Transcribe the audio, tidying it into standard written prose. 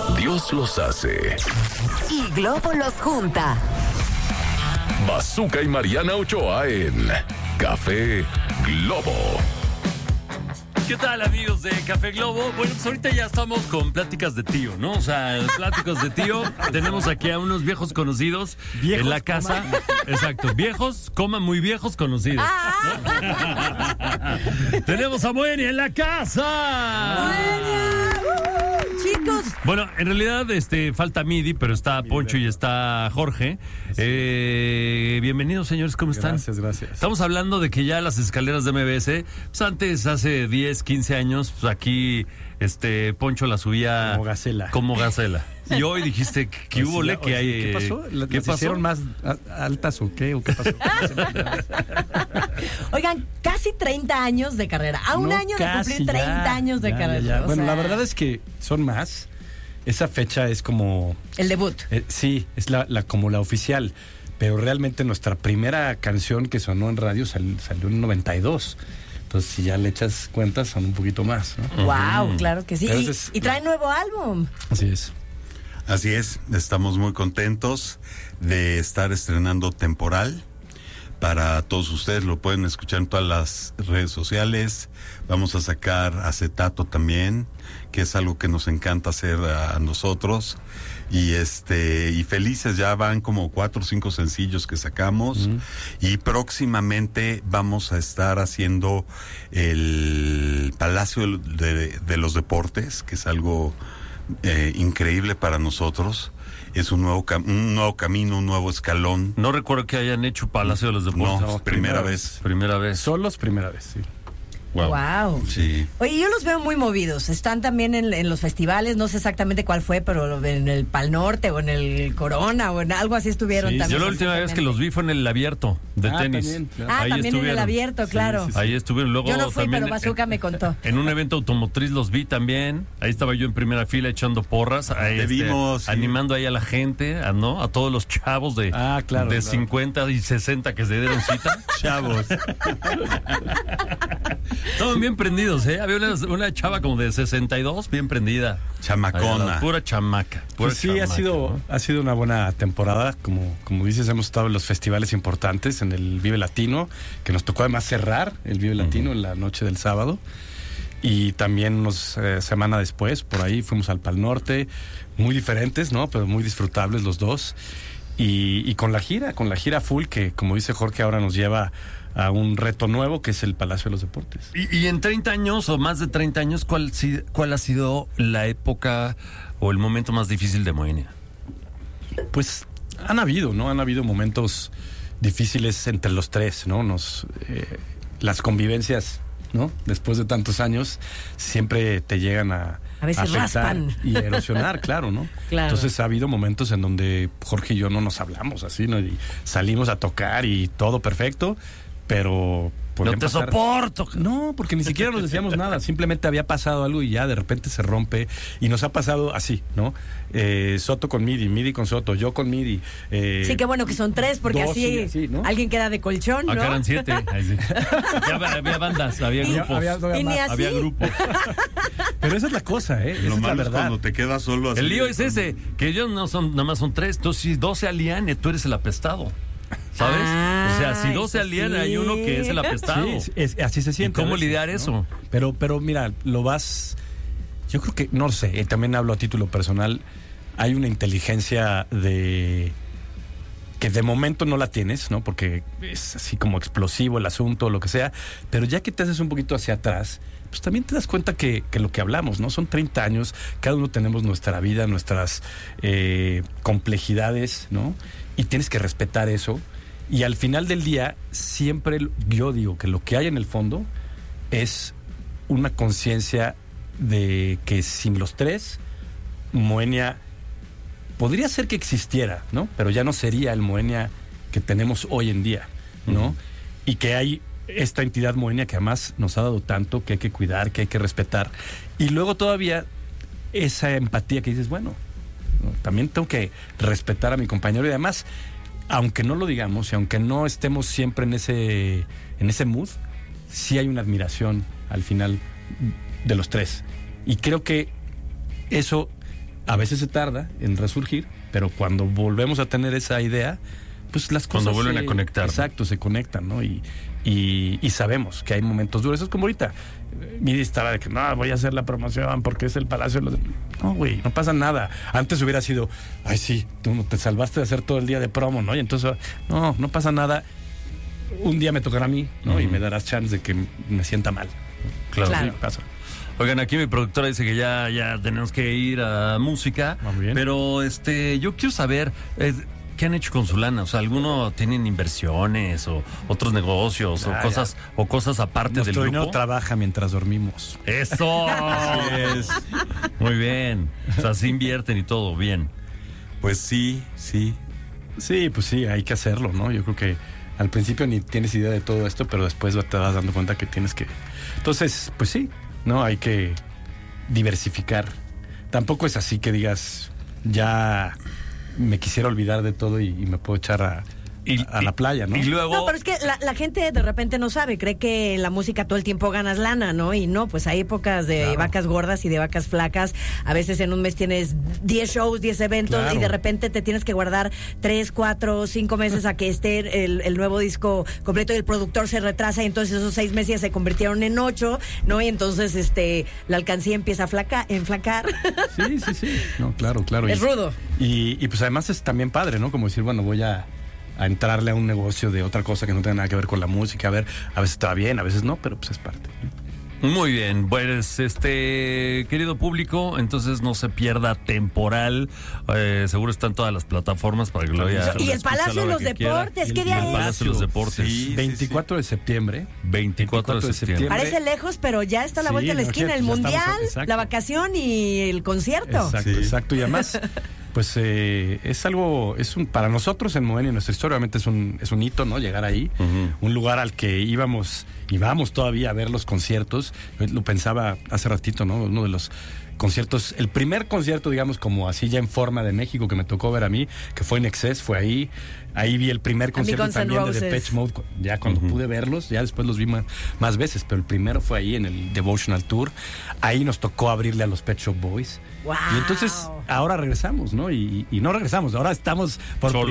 Dios los hace y Globo los junta. Bazooka y Mariana Ochoa en Café Globo. ¿Qué tal, amigos de Café Globo? Bueno, pues ahorita ya estamos con pláticas de tío, ¿no? O sea, pláticas de tío. Tenemos aquí a unos viejos conocidos ¿Viejos, en la casa. coma? Exacto, viejos, muy viejos conocidos. Tenemos a Moenia en la casa. Chicos, Bueno, en realidad falta Midi, pero está Poncho y está Jorge. Bienvenidos, señores, ¿cómo están? Gracias. Estamos hablando de que ya las escaleras de MBS, pues antes, hace 10, 15 años, pues aquí Poncho la subía Como Como gacela. gacela. Y hoy dijiste que hubo que hay. ¿Qué pasó? ¿Qué ¿Las pasó? hicieron más altas o qué? ¿O qué pasó? oigan, casi 30 años de carrera. A un No, año de casi, cumplir 30 ya, años de ya, carrera. ya. O Bueno, sea, la verdad es que son más. Esa fecha es como... el debut. sí, es como la oficial. Pero realmente nuestra primera canción que sonó en radio salió en 92. Entonces, si ya le echas cuentas, son un poquito más, ¿no? Wow, claro que sí. Pero Y trae nuevo álbum. Así es. Así es, estamos muy contentos de estar estrenando Temporal. Para todos ustedes lo pueden escuchar en todas las redes sociales. Vamos a sacar Acetato también, que es algo que nos encanta hacer a nosotros. Y y felices, ya van como 4 o 5 sencillos que sacamos. Y próximamente vamos a estar haciendo el Palacio de los Deportes, que es algo increíble para nosotros. Es un nuevo camino, un nuevo escalón. No recuerdo que hayan hecho Palacio de los Deportes. No, primera vez. Primera vez. Solos, primera vez, sí. Wow. Sí. Oye, yo los veo muy movidos. Están también en los festivales, no sé exactamente cuál fue, pero en el Pal Norte o en el Corona o en algo así estuvieron Sí, también. Yo la última vez que los vi fue en el abierto de tenis. También, claro. Ah, Ahí también en el estuvieron. abierto, claro. sí, sí. Ahí estuvieron. Luego Yo no fui, también, pero Bazooka me contó. En un evento automotriz los vi también. Ahí estaba yo en primera fila echando porras. Ahí, Te vimos, sí. animando ahí a la gente, a todos los chavos de, claro, de claro. 50 y 60 que se dieron cita. Chavos. Estaban bien prendidos, ¿eh? Había una chava como de 62, bien prendida. Chamacona. Ahí, pura chamaca. Pura Pues sí, chamaca, ¿no? ha sido una buena temporada. Como dices, hemos estado en los festivales importantes, en el Vive Latino, que nos tocó además cerrar el Vive Latino en la noche del sábado. Y también unos semana después, por ahí fuimos al Pal Norte, muy diferentes, ¿no? Pero muy disfrutables los dos. Y con la gira full, que como dice Jorge, ahora nos lleva a un reto nuevo, que es el Palacio de los Deportes. Y en 30 años o más de 30 años, ¿cuál ha sido la época o el momento más difícil de Moenia? Pues han habido momentos difíciles entre los tres, ¿no? Las convivencias, ¿no? Después de tantos años, siempre te llegan a veces afectar raspan. y erosionar, claro, ¿no? Claro. Entonces ha habido momentos en donde Jorge y yo no nos hablamos así, ¿no? Y salimos a tocar y todo perfecto, pero No te soporto. No, porque ni siquiera nos decíamos nada. Simplemente había pasado algo y ya de repente se rompe. Y nos ha pasado así, ¿no? Soto con Midi, Midi con Soto, yo con Midi. Sí, qué bueno que son 3, porque dos, así, sí, así, ¿no? alguien queda de colchón, ¿no? Acá eran 7. Ahí sí. Ya había bandas, había grupos. Y ni así. Había grupos. Pero esa es la cosa, ¿eh? Esa Lo es la malo es verdad. cuando te quedas solo así. El lío es ese, que ellos nada más son 3. Entonces, si 2 se alían, tú eres el apestado. ¿Sabes? Ah, o sea, si 2 se eso alían, sí. hay uno que es el apestado. Sí, así se siente. ¿Y cómo a veces, lidiar ¿no? eso? Pero mira, yo creo que, no sé, también hablo a título personal, hay una inteligencia que de momento no la tienes, ¿no? Porque es así como explosivo el asunto, lo que sea, pero ya que te haces un poquito hacia atrás, pues también te das cuenta que lo que hablamos, ¿no? Son 30 años, cada uno tenemos nuestra vida, nuestras complejidades, ¿no? Y tienes que respetar eso. Y al final del día, siempre yo digo que lo que hay en el fondo es una conciencia de que sin los 3, Moenia podría ser que existiera, ¿no? Pero ya no sería el Moenia que tenemos hoy en día, ¿no? Y que hay esta entidad Moenia que además nos ha dado tanto, que hay que cuidar, que hay que respetar. Y luego todavía esa empatía que dices, bueno, ¿no? También tengo que respetar a mi compañero y además, aunque no lo digamos y aunque no estemos siempre en ese mood, sí hay una admiración al final de los 3. Y creo que eso A veces se tarda en resurgir, pero cuando volvemos a tener esa idea, pues las cosas... Cuando vuelven a conectar. Exacto, se conectan, ¿no? Y sabemos que hay momentos duros. Eso es como ahorita. Miri estaba de que, no, voy a hacer la promoción porque es el Palacio de los... No, güey, no pasa nada. Antes hubiera sido, ay, sí, tú te salvaste de hacer todo el día de promo, ¿no? Y entonces, no pasa nada. Un día me tocará a mí, ¿no? Y me darás chance de que me sienta mal. Claro. Sí, pasa. Oigan, aquí mi productora dice que ya tenemos que ir a música. Muy bien. Pero yo quiero saber qué han hecho con su lana. O sea, ¿alguno tienen inversiones o otros negocios o cosas aparte del Nuestro dinero grupo? trabaja mientras dormimos. ¡Eso! Así es. Muy bien. O sea, sí invierten y todo, bien. Pues sí. Sí, pues sí, hay que hacerlo, ¿no? Yo creo que al principio ni tienes idea de todo esto, pero después te vas dando cuenta que tienes que... Entonces, pues sí, ¿no? Hay que diversificar. Tampoco es así que digas, ya me quisiera olvidar de todo y me puedo echar a la playa, ¿no? Y luego... No, pero es que la gente de repente no sabe, cree que en la música todo el tiempo ganas lana, ¿no? Y no, pues hay épocas de vacas gordas y de vacas flacas. A veces en un mes tienes 10 shows, 10 eventos, Claro. y de repente te tienes que guardar 3, 4, 5 meses a que esté el nuevo disco completo y el productor se retrasa, y entonces esos 6 meses ya se convirtieron en 8, ¿no? Y entonces la alcancía empieza a enflacar. Sí. No, claro. Es rudo. Y pues además es también padre, ¿no? Como decir, bueno, voy a entrarle a un negocio de otra cosa que no tenga nada que ver con la música. A ver, a veces está bien, a veces no, pero pues es parte. Muy bien, pues querido público, entonces no se pierda Temporal. Seguro están todas las plataformas para que lo vaya. Y el Palacio de los Deportes, ¿qué día El es? Palacio de los Deportes. Sí. 24 de septiembre. 24 de septiembre. Parece lejos, pero ya está a la Sí, vuelta de la no, esquina, ya el estamos, mundial, exacto. la vacación y el concierto. Exacto. Y además, pues es algo, para nosotros en Moenia, en nuestra historia, obviamente es un hito, ¿no? Llegar ahí, un lugar al que vamos todavía a ver los conciertos. Yo lo pensaba hace ratito, ¿no? Uno de los conciertos, el primer concierto, digamos, como así ya en forma de México que me tocó ver a mí, que fue en Excess, fue ahí vi el primer concierto Guns N' también de Roses. Depeche Mode, ya cuando pude verlos, ya después los vi más veces, pero el primero fue ahí en el Devotional Tour, ahí nos tocó abrirle a los Pet Shop Boys. ¡Wow! Y entonces ahora regresamos, ¿no? Y no regresamos, ahora estamos por